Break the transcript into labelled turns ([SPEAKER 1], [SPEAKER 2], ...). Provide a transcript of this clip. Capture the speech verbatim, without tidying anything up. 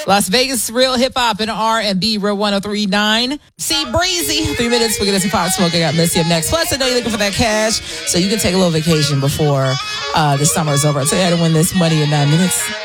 [SPEAKER 1] Las Vegas, real hip hop and R and B, Real one oh three point nine. See, Breezy. Three minutes. We're going to see Pop Smoke. I got Missy up next. Plus, I know you're looking for that cash, so you can take a little vacation before uh, the summer is over. So you had to win this money in nine minutes.